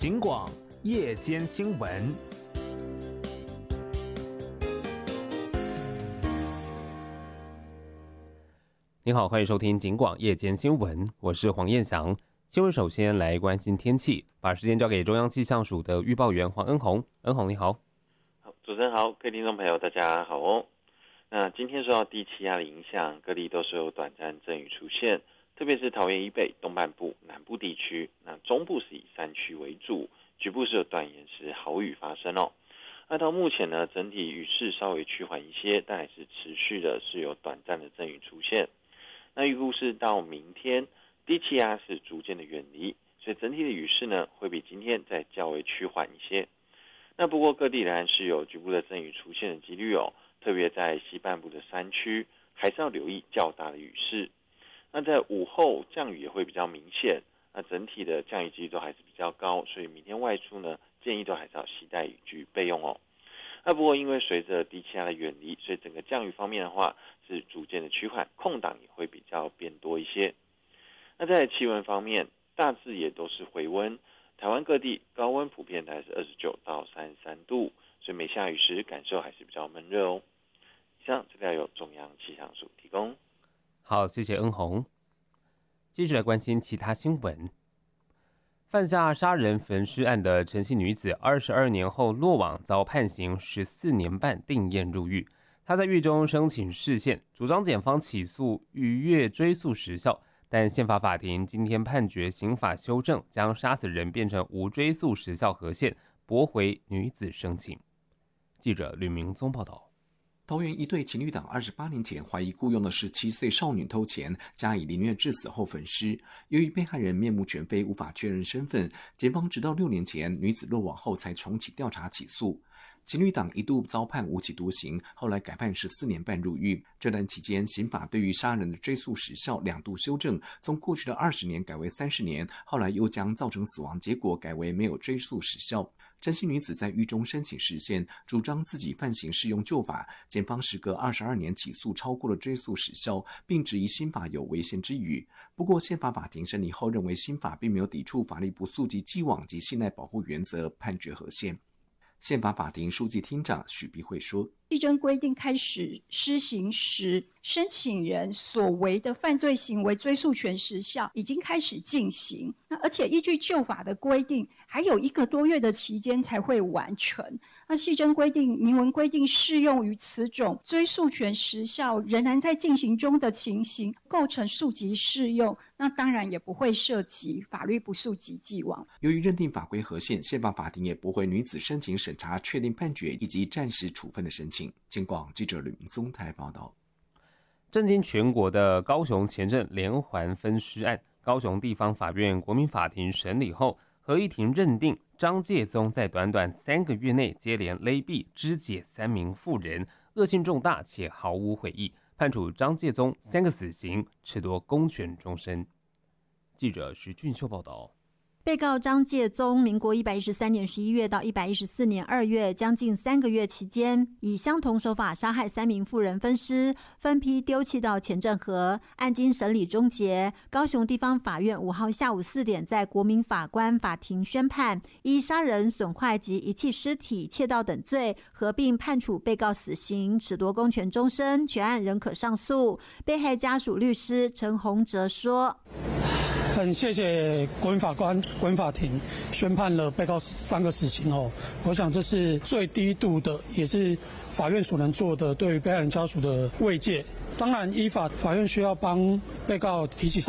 警广夜间新闻。 你好，欢迎收听警广夜间新闻，我是黄彦翔。新闻首先来关心天气，把时间交给中央气象署的预报员黄恩宏。恩宏你好。 好，主持人好，各位听众朋友大家好哦。那今天受到低气压的影响，各地都是有短暂阵雨出现，特别是桃园以北、东半部、南部地区，那中部是以山区为主，局部是有短延时豪雨发生哦。那到目前呢，整体雨势稍微趋缓一些，但还是持续的是有短暂的阵雨出现。那预估是到明天，低气压是逐渐的远离，所以整体的雨势呢会比今天再较为趋缓一些。那不过各地仍然是有局部的阵雨出现的几率哦，特别在西半部的山区，还是要留意较大的雨势。那在午后降雨也会比较明显，那整体的降雨几率都还是比较高，所以明天外出呢，建议都还是要携带雨具备用哦。那不过因为随着低气压的远离，所以整个降雨方面的话是逐渐的趋缓，空档也会比较变多一些。那在气温方面，大致也都是回温，台湾各地高温普遍大概是29到33度，所以没下雨时感受还是比较闷热哦。以上资料由中央气象署提供。 好，谢谢恩宏。继续来关心其他新闻。犯下杀人焚尸案的陈姓女子22年后落网，遭判刑14年半定谳入狱。她在狱中申请释宪，主张检方起诉逾越追诉时效，但宪法法庭今天判决刑法修正，将杀死人变成无追诉时效合宪，驳回女子申请。记者吕明宗报道。 桃园一对情侣档28年前怀疑雇佣的17岁少女偷钱，加以凌虐致死后焚尸。由于被害人面目全非，无法确认身份，检方直到6年前女子落网后才重启调查起诉。情侣档一度遭判无期徒刑，后来改判14年半入狱。这段期间，刑法对于杀人的追诉时效2度修正，从过去的20年改为30年，后来又将造成死亡结果改为没有追诉时效。陈姓女子在狱中申请释宪，主张自己犯行适用旧法，检方时隔22年起诉超过了追诉时效，并质疑新法有违宪之余。不过宪法法庭审理后认为新法并没有抵触法律不溯及既往及信赖保护原则，判决合宪。宪法法庭书记厅长许碧慧说， 宪政规定开始施行时，申请人所为的犯罪行为追诉权时效已经开始进行，而且依据旧法的规定，还有1个多月的期间才会完成。那宪政规定明文规定适用于此种追诉权时效仍然在进行中的情形，构成溯及适用，那当然也不会涉及法律不溯及既往。 由于认定法规合宪，宪法法庭也驳回女子申请审查确定判决以及暂时处分的申请。警广记者吕明松台报道。 震惊全国的高雄前镇连环分尸案，高雄地方法院国民法庭审理后，合议庭认定张介宗在短短3个月内接连勒毙肢解3名妇人，恶性重大且毫无悔意，判处张介宗3个死刑，褫夺公权终身。记者徐俊秀报道。 被告张介宗，民国113年11月到114年2月，将近3个月期间，以相同手法杀害3名妇人分尸，分批丢弃到前镇河。案经审理终结，高雄地方法院5号下午4点在国民法官法庭宣判，依杀人、损坏及遗弃尸体、窃盗等罪，合并判处被告死刑，褫夺公权终身，全案仍可上诉。被害家属律师陈宏哲说， 很谢谢国民法官、国民法庭宣判了被告3个死刑后，我想这是最低度的，也是法院所能做的对于被害人家属的慰藉。当然，依法院需要帮被告提起